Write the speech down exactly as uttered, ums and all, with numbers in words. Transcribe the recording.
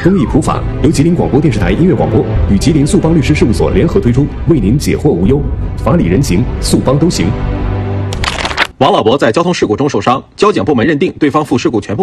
公益普法由吉林广播电视台音乐广播与吉林速邦律师事务所联合推出，为您解惑无忧，法理人情，速邦都行。 王老伯在交通事故中受伤，交警部门认定对方负事故全部